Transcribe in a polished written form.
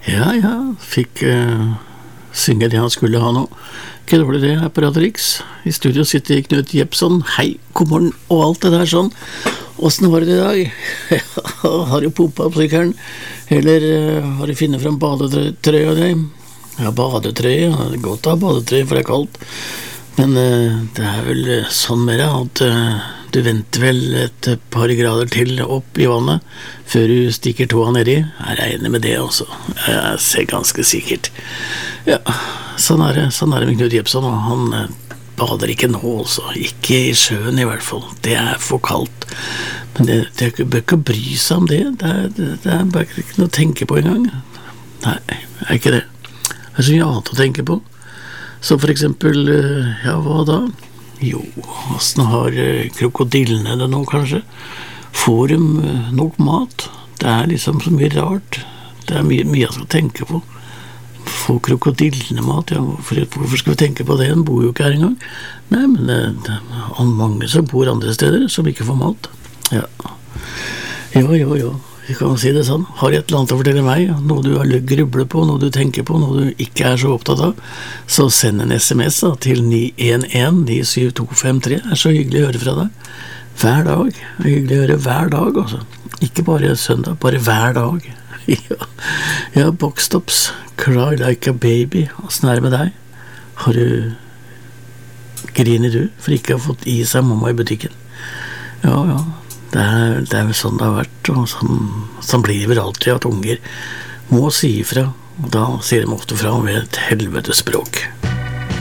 Ja, ja, fikk synge det han skulle ha nå. Ikke dårlig det her på Radio Rix. I studio sitter Knut Jepson. Hei, god morgen og alt det der sånn. Hvordan var det i dag? Har du pumpa på sykkelen? Eller har du finnet frem badetrøya di? Ja, badetrøya. Det er godt å ha badetrøya, for det er kaldt. Men det er vel sånn mer at du venter vel et par grader til opp i vannet før du stikker tåa nedi. Jeg regner med det også. Jeg ser ganske sikkert. Ja, sånn er det med Knut Jepson. Han bader ikke nå også. Ikke i sjøen i hvert fall. Det er for kaldt. Men det bør ikke bry seg om det. Det er bare ikke noe å tenke på engang. Nei, det er ikke det. Det er så mye annet å tenke på. Så for eksempel, ja, hva da? Jo, hvordan har krokodillene det nå, kanskje? Får de nok mat? Det er liksom så mye rart. Det er mye jeg skal tenke på. Får krokodillene mat? Ja, hvorfor skal vi tenke på det? Den bor jo ikke her engang. Nei, men det er mange som bor andre steder som ikke får mat. Ja, jo. Vi kan si det sånn. Har du et eller annet å fortelle meg, noe du har grublet på, noe du tenker på, noe du ikke er så opptatt av, så send en SMS da, til 911-97253. Det er så hyggelig å høre fra deg. Hver dag. Det er hyggelig å høre hver dag, altså. Ikke bare søndag, bare hver dag. Ja, Boxtops, Cry Like a Baby. Hvordan er det med deg? Har du griner du, for ikke å ha fått i seg mamma i butikken? Ja. Det er vel sånn det har vært, og sånn blir det vel alltid at unger må si ifra, og da sier de ofte fra med et helvetespråk.